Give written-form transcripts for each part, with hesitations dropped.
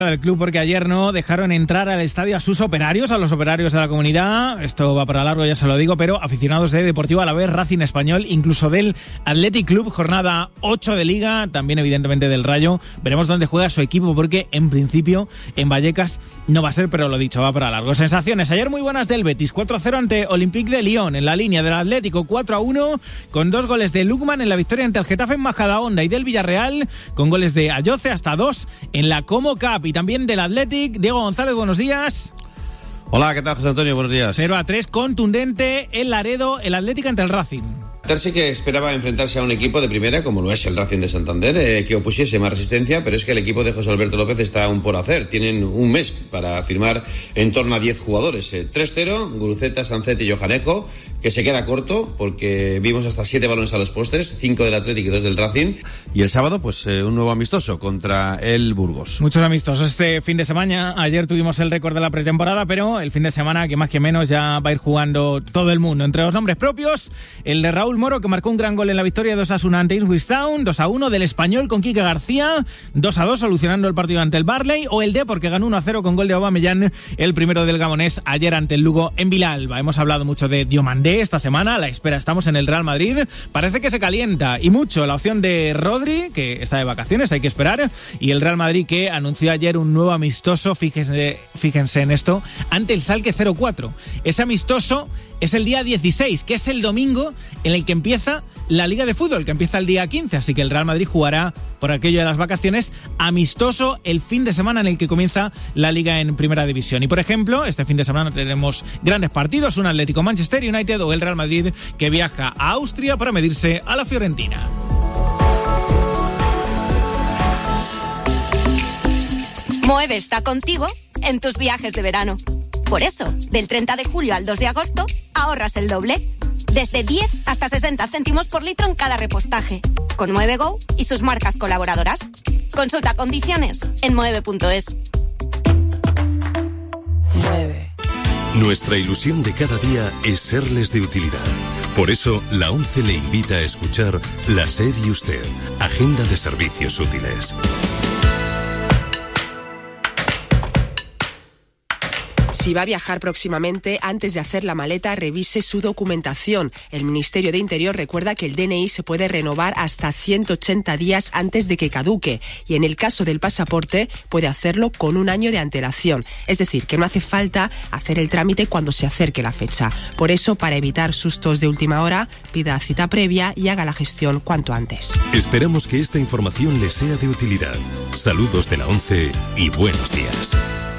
del club porque ayer no dejaron entrar al estadio a sus operarios, a los operarios de la comunidad. Esto va para largo, ya se lo digo, pero aficionados de Deportivo Alavés, Racing Español, incluso del Athletic Club, jornada 8 de Liga, también evidentemente del Rayo. Veremos dónde juega su equipo porque en principio en Vallecas no va a ser, pero lo dicho, va para largo. Sensaciones, ayer muy buenas del Betis, 4-0 ante Olympique de Lyon, en la línea del Atlético 4-1, con 2 goles de Lukman en la victoria ante el Getafe en Majadahonda, y del Villarreal con goles de Ayoce, hasta 2 en la Como Cup. Y también del Athletic, Diego González, buenos días. Hola, ¿qué tal, José Antonio? Buenos días. 0-3, contundente el Laredo, el Athletic ante el Racing. Sí que esperaba enfrentarse a un equipo de primera, como lo es el Racing de Santander, que opusiese más resistencia, pero es que el equipo de José Alberto López está aún por hacer. Tienen un mes para firmar en torno a 10 jugadores. 3-0, Guruceta, Sancet y Johanejo, que se queda corto, porque vimos hasta 7 balones a los postes, 5 del Athletic y 2 del Racing. Y el sábado, pues un nuevo amistoso contra el Burgos. Muchos amistosos este fin de semana. Ayer tuvimos el récord de la pretemporada, pero el fin de semana, que más que menos, ya va a ir jugando todo el mundo. Entre los nombres propios, el de Raúl Moro, que marcó un gran gol en la victoria de 2-1 ante Ipswich Town, 2-1 del Español con Quique García, 2-2 solucionando el partido ante el Barley, o el Depor, que ganó 1-0 con gol de Aubameyang, el primero del Gabonés, ayer ante el Lugo en Vilalba. Hemos hablado mucho de Diomandé esta semana, a la espera estamos en el Real Madrid, parece que se calienta, y mucho la opción de Rodri, que está de vacaciones, hay que esperar, y el Real Madrid, que anunció ayer un nuevo amistoso, fíjense en esto, ante el Schalke 04. Ese amistoso es el día 16, que es el domingo en el que empieza la Liga de Fútbol, que empieza el día 15, así que el Real Madrid jugará, por aquello de las vacaciones, amistoso el fin de semana en el que comienza la Liga en Primera División. Y, por ejemplo, este fin de semana tenemos grandes partidos, un Atlético Manchester United o el Real Madrid, que viaja a Austria para medirse a la Fiorentina. Moeve está contigo en tus viajes de verano. Por eso, del 30 de julio al 2 de agosto, ahorras el doble. Desde 10 hasta 60 céntimos por litro en cada repostaje. Con Moeve Go y sus marcas colaboradoras. Consulta condiciones en moeve.es. Mueve. Nuestra ilusión de cada día es serles de utilidad. Por eso, la ONCE le invita a escuchar La SER y Usted, Agenda de Servicios Útiles. Si va a viajar próximamente, antes de hacer la maleta, revise su documentación. El Ministerio de Interior recuerda que el DNI se puede renovar hasta 180 días antes de que caduque. Y en el caso del pasaporte, puede hacerlo con 1 año de antelación. Es decir, que no hace falta hacer el trámite cuando se acerque la fecha. Por eso, para evitar sustos de última hora, pida cita previa y haga la gestión cuanto antes. Esperamos que esta información le sea de utilidad. Saludos de la ONCE y buenos días.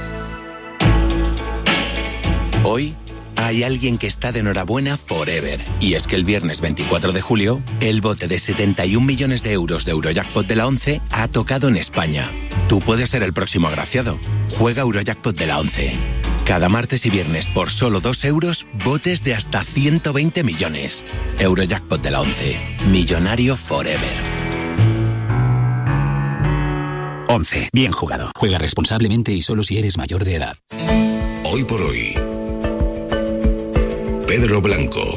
Hoy hay alguien que está de enhorabuena forever. Y es que el viernes 24 de julio, el bote de 71 millones de euros de Eurojackpot de la ONCE ha tocado en España. Tú puedes ser el próximo agraciado. Juega Eurojackpot de la ONCE. Cada martes y viernes, por solo 2 euros, botes de hasta 120 millones. Eurojackpot de la ONCE. Millonario forever. 11. Bien jugado. Juega responsablemente y solo si eres mayor de edad. Hoy por hoy, Pedro Blanco.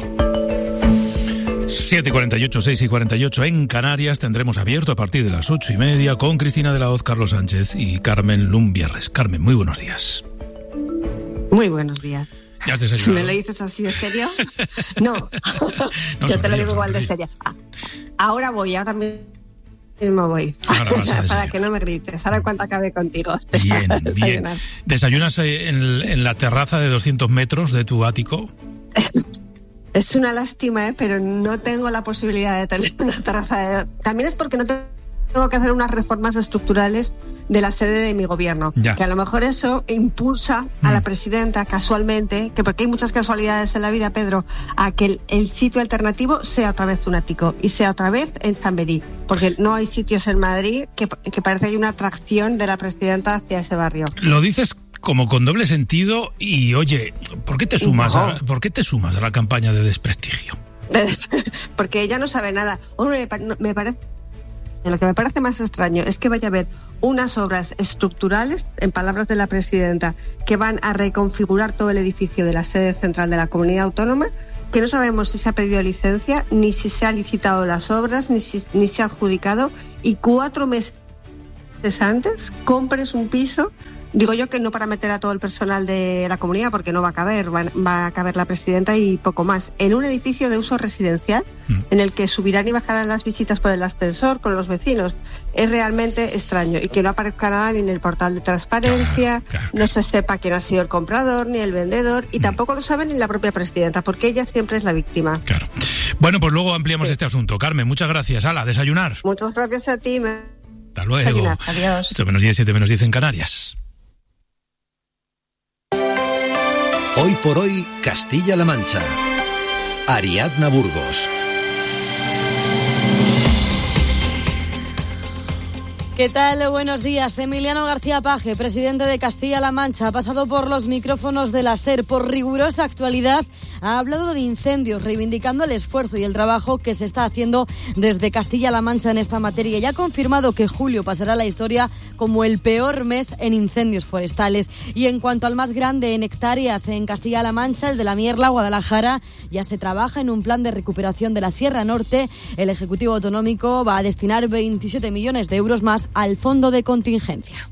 7:48, 6:48 en Canarias. Tendremos abierto a partir de las 8:30 con Cristina de la Hoz, Carlos Sánchez y Carmen Lumbierres. Carmen, muy buenos días. Muy buenos días. ¿Ya has desayunado? ¿Me lo dices así de serio? No, yo te lo digo igual de serio. Ahora mismo voy. Para que no me grites. Ahora cuando acabe contigo. Bien, bien. ¿Desayunas en la terraza de 200 metros de tu ático? Es una lástima, pero no tengo la posibilidad de tener una terraza. También es porque no tengo que hacer unas reformas estructurales de la sede de mi gobierno. Ya. Que a lo mejor eso impulsa a la presidenta casualmente, que porque hay muchas casualidades en la vida, Pedro, a que el sitio alternativo sea otra vez un ático y sea otra vez en Chamberí, porque no hay sitios en Madrid que parece que hay una atracción de la presidenta hacia ese barrio. Lo dices como con doble sentido y, oye, ¿por qué te sumas a la campaña de desprestigio? Porque ella no sabe nada. Me parece... Lo que me parece más extraño es que vaya a haber unas obras estructurales, en palabras de la presidenta, que van a reconfigurar todo el edificio de la sede central de la comunidad autónoma, que no sabemos si se ha pedido licencia, ni si se ha licitado las obras, ni se ha adjudicado, y 4 meses meses antes, compres un piso. Digo yo que no para meter a todo el personal de la comunidad, porque no va a caber, va a caber la presidenta y poco más, en un edificio de uso residencial en el que subirán y bajarán las visitas por el ascensor con los vecinos. Es realmente extraño, y que no aparezca nada ni en el portal de transparencia, no se sepa quién ha sido el comprador ni el vendedor, y tampoco lo sabe ni la propia presidenta, porque ella siempre es la víctima. Claro. Bueno, pues luego ampliamos este asunto. Carmen, muchas gracias. Hala, desayunar. Muchas gracias a ti. Hasta luego. Desayunar. Adiós. 8:10, 7:10 en Canarias. Hoy por hoy, Castilla-La Mancha. Ariadna Burgos. ¿Qué tal? Buenos días. Emiliano García Paje, presidente de Castilla-La Mancha, ha pasado por los micrófonos de la SER. Por rigurosa actualidad, ha hablado de incendios, reivindicando el esfuerzo y el trabajo que se está haciendo desde Castilla-La Mancha en esta materia. Y ha confirmado que julio pasará a la historia como el peor mes en incendios forestales. Y en cuanto al más grande en hectáreas en Castilla-La Mancha, el de la Mierla, Guadalajara, ya se trabaja en un plan de recuperación de la Sierra Norte. El Ejecutivo Autonómico va a destinar 27 millones de euros más al fondo de contingencia.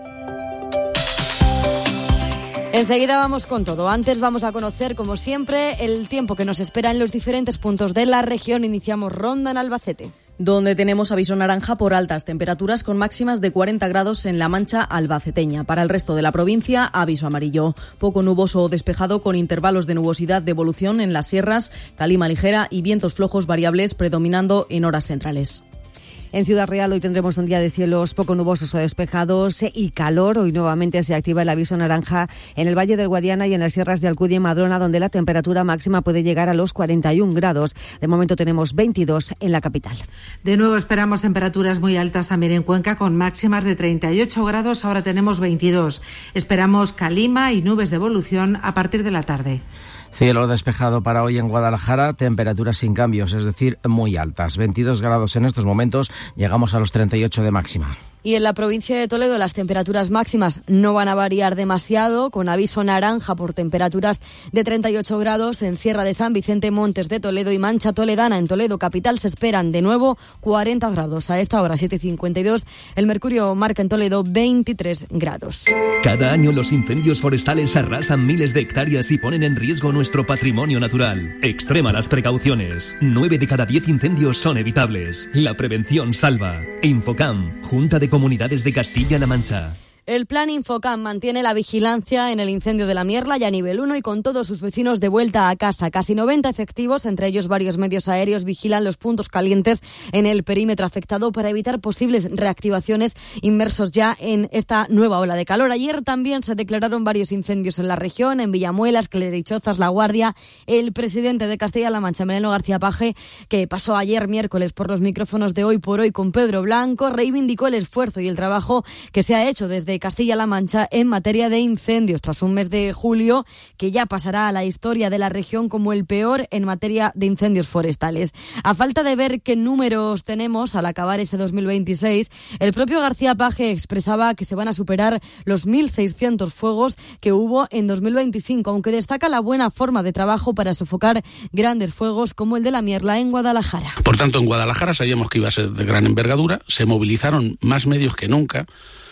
Enseguida vamos con todo. Antes vamos a conocer, como siempre, el tiempo que nos espera en los diferentes puntos de la región. Iniciamos ronda en Albacete, donde tenemos aviso naranja por altas temperaturas con máximas de 40 grados en la Mancha albaceteña. Para el resto de la provincia, aviso amarillo. Poco nuboso o despejado con intervalos de nubosidad de evolución en las sierras, calima ligera y vientos flojos variables predominando en horas centrales. En Ciudad Real hoy tendremos un día de cielos poco nubosos o despejados y calor. Hoy nuevamente se activa el aviso naranja en el Valle del Guadiana y en las sierras de Alcudia y Madrona, donde la temperatura máxima puede llegar a los 41 grados. De momento tenemos 22 en la capital. De nuevo esperamos temperaturas muy altas también en Cuenca, con máximas de 38 grados. Ahora tenemos 22. Esperamos calima y nubes de evolución a partir de la tarde. Cielo despejado para hoy en Guadalajara, temperaturas sin cambios, es decir, muy altas. 22 grados en estos momentos, llegamos a los 38 de máxima. Y en la provincia de Toledo las temperaturas máximas no van a variar demasiado, con aviso naranja por temperaturas de 38 grados en Sierra de San Vicente, Montes de Toledo y Mancha Toledana. En Toledo capital se esperan de nuevo 40 grados. A esta hora, 7:52, el mercurio marca en Toledo 23 grados. Cada año los incendios forestales arrasan miles de hectáreas y ponen en riesgo nuestro patrimonio natural. Extrema las precauciones. 9 de cada 10 incendios son evitables. La prevención salva. Infocam, Junta de Comunidades de Castilla-La Mancha. El plan Infocam mantiene la vigilancia en el incendio de la Mierla ya a nivel 1 y con todos sus vecinos de vuelta a casa. Casi 90 efectivos, entre ellos varios medios aéreos, vigilan los puntos calientes en el perímetro afectado para evitar posibles reactivaciones, inmersos ya en esta nueva ola de calor. Ayer también se declararon varios incendios en la región, en Villamuelas, Clerichozas, La Guardia. El presidente de Castilla-La Mancha, Emiliano García Paje, que pasó ayer miércoles por los micrófonos de Hoy por Hoy con Pedro Blanco, reivindicó el esfuerzo y el trabajo que se ha hecho desde Castilla-La Mancha en materia de incendios, tras un mes de julio que ya pasará a la historia de la región como el peor en materia de incendios forestales. A falta de ver qué números tenemos al acabar este 2026, el propio García Paje expresaba que se van a superar los 1.600 fuegos que hubo en 2025, aunque destaca la buena forma de trabajo para sofocar grandes fuegos como el de la Mierla en Guadalajara. Por tanto, en Guadalajara sabíamos que iba a ser de gran envergadura, se movilizaron más medios que nunca,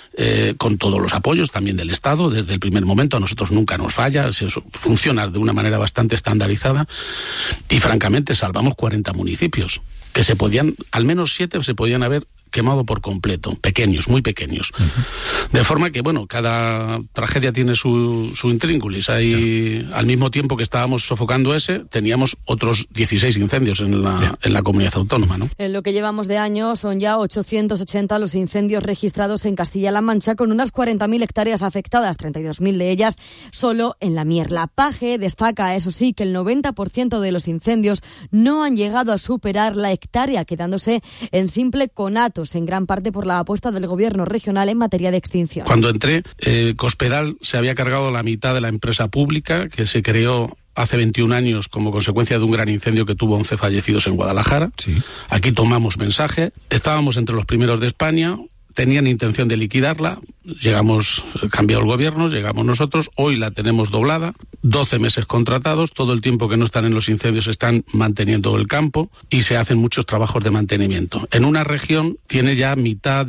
con todos los apoyos también del Estado. Desde el primer momento a nosotros nunca nos falla, funciona de una manera bastante estandarizada y francamente salvamos 40 municipios que se podían, al menos 7 se podían haber quemado por completo, pequeños, muy pequeños. De forma que, bueno, cada tragedia tiene su intrínculis. Ahí, al mismo tiempo que estábamos sofocando ese, teníamos otros 16 incendios en la comunidad autónoma, ¿no? En lo que llevamos de año son ya 880 los incendios registrados en Castilla-La Mancha, con unas 40.000 hectáreas afectadas, 32.000 de ellas solo en la Mierla. Paje destaca, eso sí, que el 90% de los incendios no han llegado a superar la hectárea, quedándose en simple conato, en gran parte por la apuesta del gobierno regional en materia de extinción. Cuando entré, Cospedal se había cargado la mitad de la empresa pública que se creó hace 21 años como consecuencia de un gran incendio que tuvo 11 fallecidos en Guadalajara. Sí. Aquí tomamos mensaje, estábamos entre los primeros de España, tenían intención de liquidarla, cambió el gobierno, llegamos nosotros, hoy la tenemos doblada, 12 meses contratados, todo el tiempo que no están en los incendios están manteniendo el campo y se hacen muchos trabajos de mantenimiento. En una región tiene ya mitad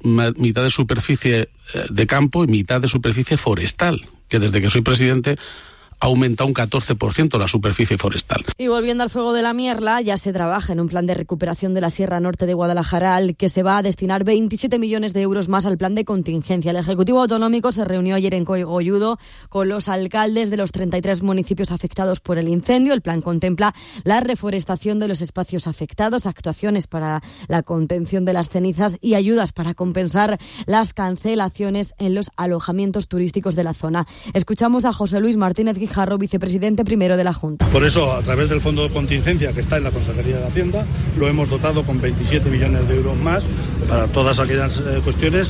de superficie de campo y mitad de superficie forestal, que desde que soy presidente ha aumentado un 14% la superficie forestal. Y volviendo al fuego de la Mierla, ya se trabaja en un plan de recuperación de la Sierra Norte de Guadalajara, al que se va a destinar 27 millones de euros más al plan de contingencia. El Ejecutivo Autonómico se reunió ayer en Coigolludo con los alcaldes de los 33 municipios afectados por el incendio. El plan contempla la reforestación de los espacios afectados, actuaciones para la contención de las cenizas y ayudas para compensar las cancelaciones en los alojamientos turísticos de la zona. Escuchamos a José Luis Martínez Guijarro, vicepresidente primero de la Junta. Por eso, a través del Fondo de Contingencia que está en la Consejería de Hacienda, lo hemos dotado con 27 millones de euros más para todas aquellas cuestiones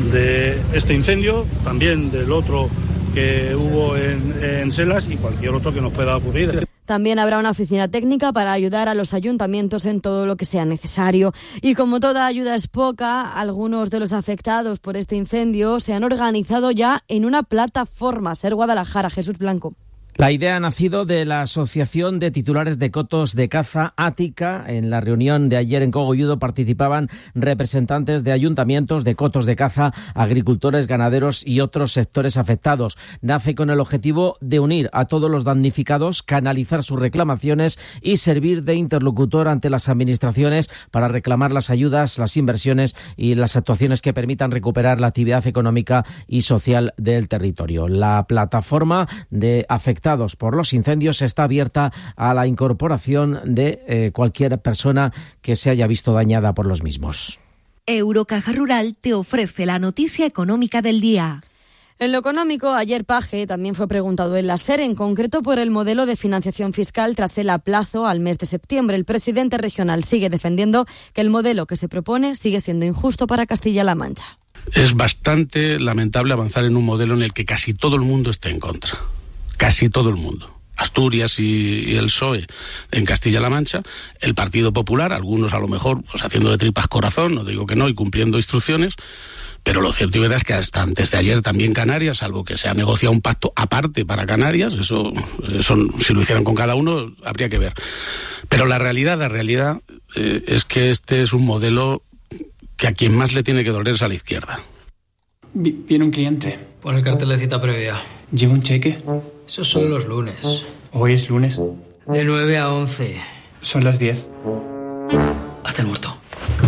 de este incendio, también del otro que hubo en Selas y cualquier otro que nos pueda ocurrir. También habrá una oficina técnica para ayudar a los ayuntamientos en todo lo que sea necesario. Y como toda ayuda es poca, algunos de los afectados por este incendio se han organizado ya en una plataforma. Ser Guadalajara, Jesús Blanco. La idea ha nacido de la Asociación de Titulares de Cotos de Caza Ática. En la reunión de ayer en Cogolludo participaban representantes de ayuntamientos, de cotos de caza, agricultores, ganaderos y otros sectores afectados. Nace con el objetivo de unir a todos los damnificados, canalizar sus reclamaciones y servir de interlocutor ante las administraciones para reclamar las ayudas, las inversiones y las actuaciones que permitan recuperar la actividad económica y social del territorio. La plataforma de afectados por los incendios está abierta a la incorporación de cualquier persona que se haya visto dañada por los mismos. Eurocaja Rural te ofrece la noticia económica del día. En lo económico, ayer Paje también fue preguntado en la SER, en concreto por el modelo de financiación fiscal tras el aplazo al mes de septiembre. El presidente regional sigue defendiendo que el modelo que se propone sigue siendo injusto para Castilla-La Mancha. Es bastante lamentable avanzar en un modelo en el que casi todo el mundo esté en contra. Casi todo el mundo. Asturias y el PSOE en Castilla-La Mancha, el Partido Popular, algunos a lo mejor pues haciendo de tripas corazón, no digo que no, y cumpliendo instrucciones, pero lo cierto y verdad es que hasta antes de ayer también Canarias, salvo que se ha negociado un pacto aparte para Canarias, eso si lo hicieran con cada uno habría que ver. Pero la realidad es que este es un modelo que a quien más le tiene que doler es a la izquierda. Viene un cliente. Pon el cartel de cita previa. ¿Lleva un cheque? Eso son los lunes. ¿Hoy es lunes? De 9 a 11. Son las 10. Hazte el muerto.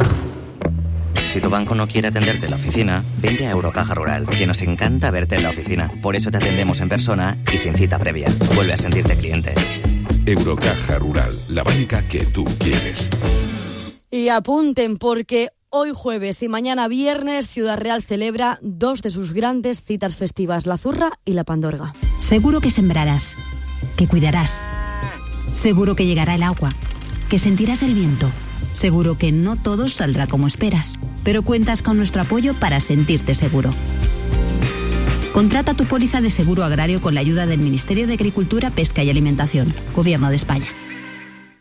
Si tu banco no quiere atenderte en la oficina, vente a Eurocaja Rural, que nos encanta verte en la oficina. Por eso te atendemos en persona y sin cita previa. Vuelve a sentirte cliente. Eurocaja Rural, la banca que tú quieres. Y apunten, porque hoy jueves y mañana viernes Ciudad Real celebra dos de sus grandes citas festivas, la Zurra y la Pandorga. Seguro que sembrarás, que cuidarás. Seguro que llegará el agua, que sentirás el viento. Seguro que no todo saldrá como esperas, pero cuentas con nuestro apoyo para sentirte seguro. Contrata tu póliza de seguro agrario con la ayuda del Ministerio de Agricultura, Pesca y Alimentación, Gobierno de España.